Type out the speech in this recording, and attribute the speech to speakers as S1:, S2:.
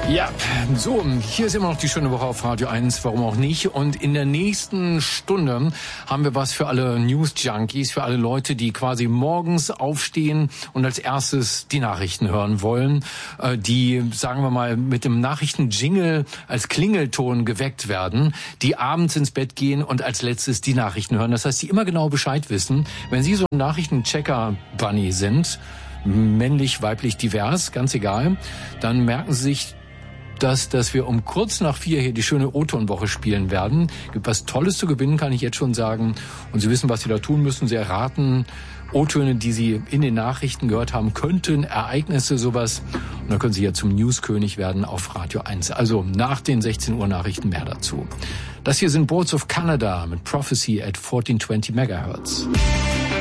S1: Ja, so, hier ist immer noch die schöne Woche auf Radio 1, warum auch nicht. Und in der nächsten Stunde haben wir was für alle News-Junkies, für alle Leute, die quasi morgens aufstehen und als erstes die Nachrichten hören wollen, die, sagen wir mal, mit dem Nachrichten-Jingle als Klingelton geweckt werden, die abends ins Bett gehen und als letztes die Nachrichten hören. Das heißt, die immer genau Bescheid wissen, wenn sie so ein Nachrichten-Checker-Bunny sind, männlich, weiblich, divers, ganz egal, dann merken sie sich, dass wir um kurz nach 4 hier die schöne O-Ton-Woche spielen werden. Gibt was Tolles zu gewinnen, kann ich jetzt schon sagen. Und Sie wissen, was Sie da tun müssen. Sie erraten O-Töne, die Sie in den Nachrichten gehört haben könnten, Ereignisse, sowas. Und dann können Sie ja zum Newskönig werden auf Radio 1. Also nach den 16 Uhr Nachrichten mehr dazu. Das hier sind Boats of Canada mit Prophecy at 1420 MHz.